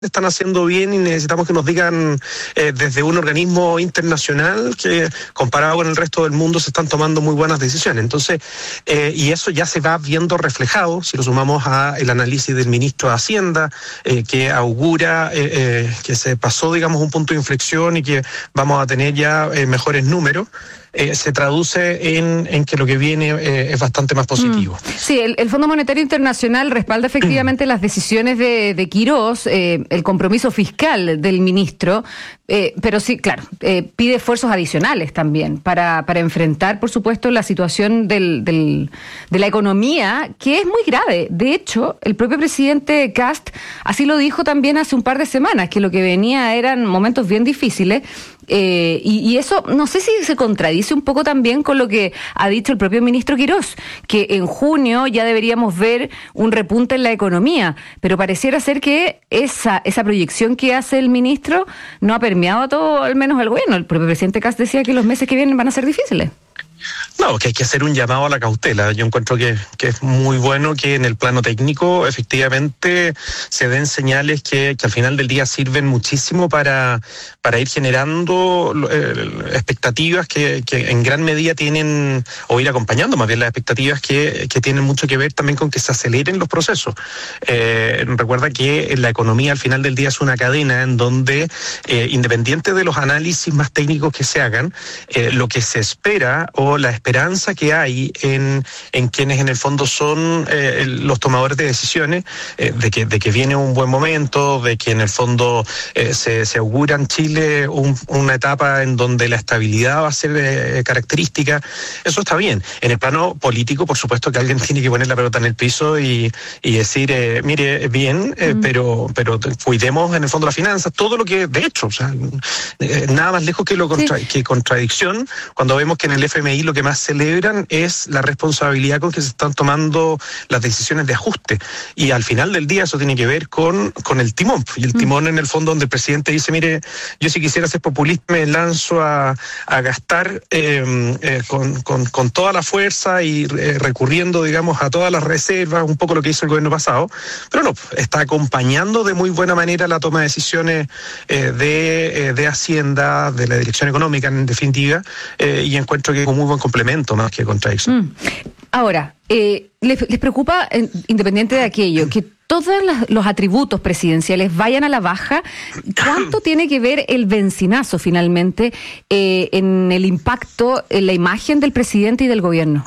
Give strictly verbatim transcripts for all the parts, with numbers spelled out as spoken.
están haciendo bien y necesitamos que nos digan eh, desde un organismo internacional que comparado con el resto del mundo se están tomando muy buenas decisiones. Entonces, eh, y eso ya se va viendo reflejado, si lo sumamos a el análisis del ministro de Hacienda, eh, que augura eh, eh, que se pasó, digamos, un punto de inflexión y que vamos a tener ya eh, mejores números. Eh, se traduce en, en que lo que viene eh, es bastante más positivo. Mm. Sí, el, el Fondo Monetario Internacional respalda efectivamente las decisiones de, de Quirós, eh, el compromiso fiscal del ministro, eh, pero sí, claro, eh, pide esfuerzos adicionales también para, para enfrentar, por supuesto, la situación del, del, de la economía, que es muy grave. De hecho, el propio presidente Kast así lo dijo también hace un par de semanas, que lo que venía eran momentos bien difíciles. Eh, y, y eso, no sé si se contradice un poco también con lo que ha dicho el propio ministro Quirós, que en junio ya deberíamos ver un repunte en la economía, pero pareciera ser que esa, esa proyección que hace el ministro no ha permeado a todo, al menos al gobierno. El propio presidente Kast decía que los meses que vienen van a ser difíciles. No, que hay que hacer un llamado a la cautela. Yo encuentro que, que es muy bueno que en el plano técnico efectivamente se den señales que, que al final del día sirven muchísimo para, para ir generando eh, expectativas que, que en gran medida tienen, o ir acompañando más bien las expectativas que, que tienen mucho que ver también con que se aceleren los procesos. Eh, recuerda que la economía al final del día es una cadena en donde, eh, independiente de los análisis más técnicos que se hagan, eh, lo que se espera o la esperanza que hay en, en quienes en el fondo son eh, los tomadores de decisiones, eh, de que de que viene un buen momento, de que en el fondo eh, se, se augura en Chile un, una etapa en donde la estabilidad va a ser eh, característica. Eso está bien. En el plano político, por supuesto que alguien tiene que poner la pelota en el piso y, y decir, eh, mire, bien, eh, mm. pero pero cuidemos en el fondo las finanzas, todo lo que, de hecho, o sea, eh, nada más lejos que lo contra, sí. que contradicción, cuando vemos que en el F M I lo que más celebran es la responsabilidad con que se están tomando las decisiones de ajuste. Y al final del día eso tiene que ver con, con el timón. Y el timón en el fondo donde el presidente dice, mire, yo si quisiera ser populista me lanzo a, a gastar eh, eh, con, con, con toda la fuerza y eh, recurriendo, digamos, a todas las reservas, un poco lo que hizo el gobierno pasado. Pero no, está acompañando de muy buena manera la toma de decisiones eh, de, eh, de Hacienda, de la dirección económica en definitiva, eh, y encuentro que es un muy buen complemento más que contradicción. Mm. Ahora, eh, ¿les, les preocupa, eh, independiente de aquello, que todos las, los atributos presidenciales vayan a la baja? ¿Cuánto tiene que ver el bencinazo finalmente eh, en el impacto, en la imagen del presidente y del gobierno?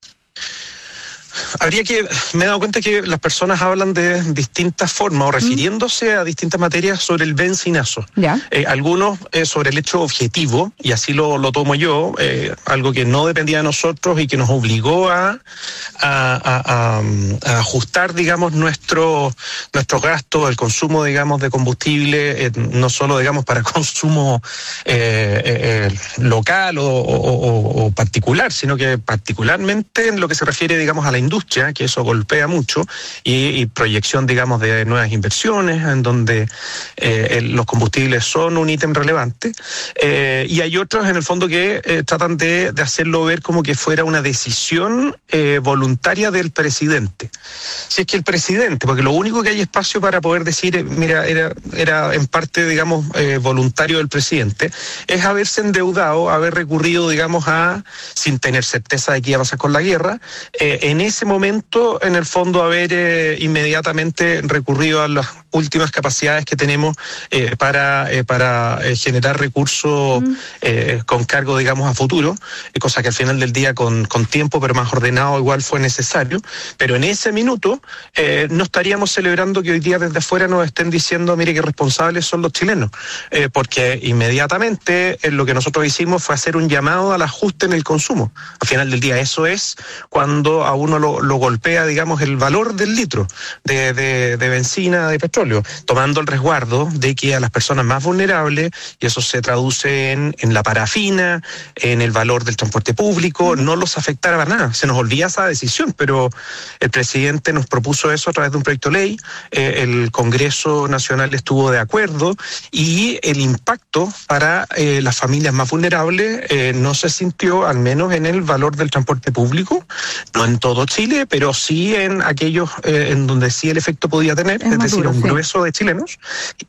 Habría que, me he dado cuenta que las personas hablan de distintas formas o refiriéndose a distintas materias sobre el bencinazo. ¿Ya? Eh, algunos eh, sobre el hecho objetivo, y así lo, lo tomo yo, eh, algo que no dependía de nosotros y que nos obligó a, a, a, a, a ajustar, digamos, nuestro, nuestros gastos, el consumo, digamos, de combustible, eh, no solo, digamos, para consumo eh, eh, local o, o, o, o particular, sino que particularmente en lo que se refiere, digamos, a la industria, que eso golpea mucho, y, y proyección, digamos, de nuevas inversiones, en donde eh, el, los combustibles son un ítem relevante, eh, y hay otros, en el fondo, que eh, tratan de, de hacerlo ver como que fuera una decisión eh, voluntaria del presidente. Si es que el presidente, porque lo único que hay espacio para poder decir, eh, mira, era, era en parte, digamos, eh, voluntario del presidente, es haberse endeudado, haber recurrido, digamos, a, sin tener certeza de qué iba a pasar con la guerra, eh, en ese momento, en el fondo, haber eh, inmediatamente recurrido a las últimas capacidades que tenemos eh, para, eh, para eh, generar recursos mm. eh, con cargo, digamos, a futuro, eh, cosa que al final del día, con, con tiempo, pero más ordenado, igual fue necesario. Pero en ese minuto eh, no estaríamos celebrando que hoy día desde afuera nos estén diciendo, mire, qué responsables son los chilenos, eh, porque inmediatamente eh, lo que nosotros hicimos fue hacer un llamado al ajuste en el consumo. Al final del día, eso es cuando a uno lo, lo golpea, digamos, el valor del litro de, de, de benzina, de petróleo, tomando el resguardo de que a las personas más vulnerables, y eso se traduce en, en la parafina, en el valor del transporte público, no los afectara para nada. Se nos olvida esa decisión, pero el presidente nos propuso eso a través de un proyecto de ley, eh, el Congreso Nacional estuvo de acuerdo, y el impacto para eh, las familias más vulnerables eh, no se sintió, al menos en el valor del transporte público, no en todo Chile, pero sí en aquellos eh, en donde sí el efecto podía tener, es, es decir, duro, un sí. grueso de chilenos.